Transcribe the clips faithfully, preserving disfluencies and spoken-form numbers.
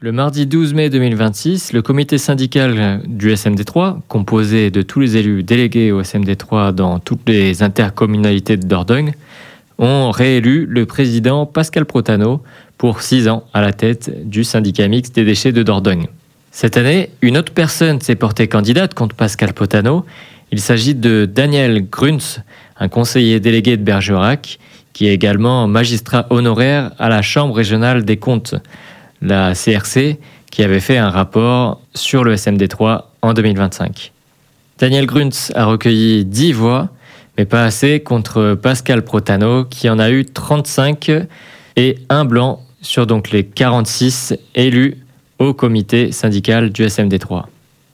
Le mardi douze mai deux mille vingt-six, le comité syndical du S M D trois, composé de tous les élus délégués au S M D trois dans toutes les intercommunalités de Dordogne, ont réélu le président Pascal Protano pour six ans à la tête du syndicat mixte des déchets de Dordogne. Cette année, une autre personne s'est portée candidate contre Pascal Protano. Il s'agit de Daniel Gruntz, un conseiller délégué de Bergerac, qui est également magistrat honoraire à la Chambre régionale des comptes, la C R C, qui avait fait un rapport sur le S M D trois en deux mille vingt-cinq. Daniel Gruntz a recueilli dix voix, mais pas assez contre Pascal Protano, qui en a eu trente-cinq, et un blanc sur donc les quarante-six élus au comité syndical du S M D trois.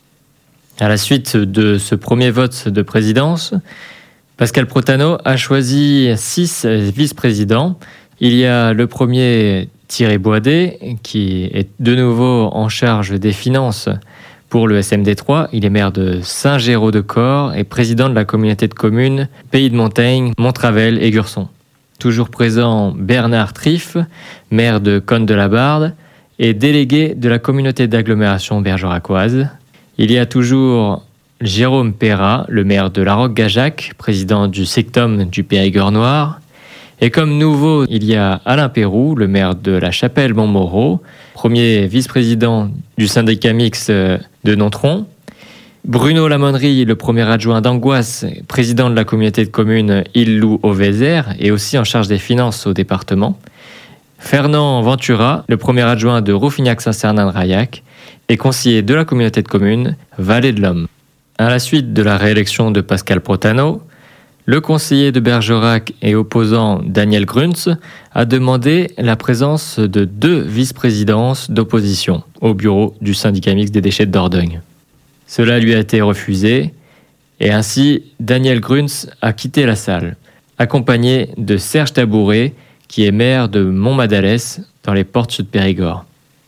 À la suite de ce premier vote de présidence, Pascal Protano a choisi six vice-présidents. Il y a le premier, Thierry Boisdet, qui est de nouveau en charge des finances pour le S M D trois. Il est maire de Saint-Géraud-de-Corps et président de la communauté de communes Pays de Montagne, Montravel et Gurson. Toujours présent, Bernard Triff, maire de Connes-de-la-Barde et délégué de la communauté d'agglomération bergeracoise. Il y a toujours Jérôme Perrat, le maire de La Roque-Gajac, président du sectum du Périgord noir. Et comme nouveau, il y a Alain Péroux, le maire de La Chapelle-Montmoreau, premier vice-président du syndicat mixte de Nontron. Bruno Lamonnerie, le premier adjoint d'Angoisse, président de la communauté de communes Île-Loup-au-Vézère et aussi en charge des finances au département. Fernand Ventura, le premier adjoint de Rouffignac-Saint-Cernin-de-Raillac et conseiller de la communauté de communes Vallée de l'Homme. À la suite de la réélection de Pascal Protano, le conseiller de Bergerac et opposant Daniel Gruntz a demandé la présence de deux vice-présidences d'opposition au bureau du syndicat mixte des déchets de Dordogne. Cela lui a été refusé et ainsi Daniel Gruntz a quitté la salle, accompagné de Serge Tabouret, qui est maire de Montmadalès dans les Portes de Périgord.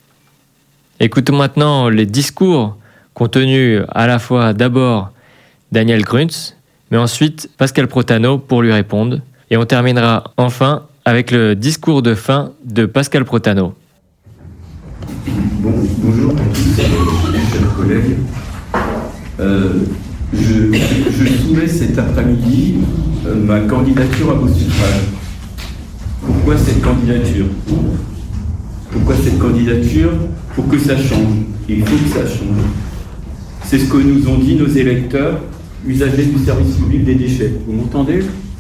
Écoutons maintenant les discours qu'ont tenus à la fois d'abord Daniel Gruntz, mais ensuite Pascal Protano pour lui répondre. Et on terminera enfin avec le discours de fin de Pascal Protano. Bon, bonjour à tous, chers collègues. Euh, je, je soumets cet après-midi euh, ma candidature à vos suffrages. Pourquoi cette candidature Pourquoi cette candidature Pour que ça change. Il faut que ça change. C'est ce que nous ont dit nos électeurs, usagers du service public des déchets. Vous m'entendez ?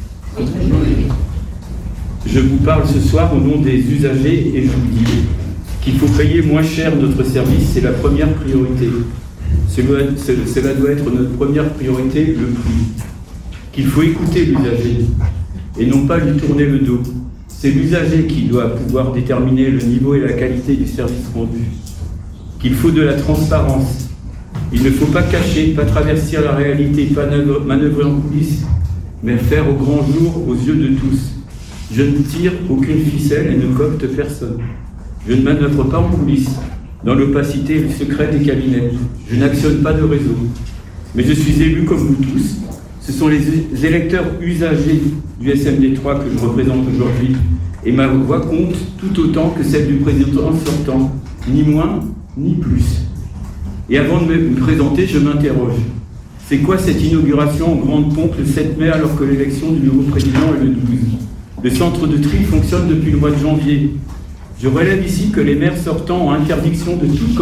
Je vous parle ce soir au nom des usagers et je vous dis qu'il faut payer moins cher notre service, c'est la première priorité. Cela, cela doit être notre première priorité, le prix. Qu'il faut écouter l'usager et non pas lui tourner le dos. C'est l'usager qui doit pouvoir déterminer le niveau et la qualité du service rendu. Qu'il faut de la transparence. Il ne faut pas cacher, pas traverser la réalité, pas manœuvrer en coulisses, mais faire au grand jour aux yeux de tous. Je ne tire aucune ficelle et ne coopte personne. Je ne manœuvre pas en coulisses, dans l'opacité et le secret des cabinets. Je n'actionne pas de réseau. Mais je suis élu comme vous tous. Ce sont les électeurs usagers du S M D trois que je représente aujourd'hui. Et ma voix compte tout autant que celle du président sortant, ni moins ni plus. Et avant de me présenter, je m'interroge. C'est quoi cette inauguration en grande pompe le sept mai alors que l'élection du nouveau président est le douze ? Le centre de tri fonctionne depuis le mois de janvier. Je relève ici que les maires sortants ont interdiction de toute